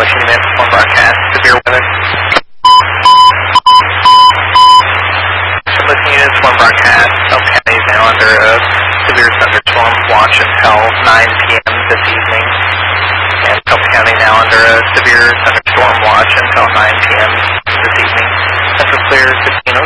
Washington Units, one broadcast, severe weather. Listening units, one broadcast, Elk County is now under a severe thunderstorm watch until 9 p.m. this evening. And Elk County now under a severe thunderstorm watch until 9 p.m. this evening. Central clear, 15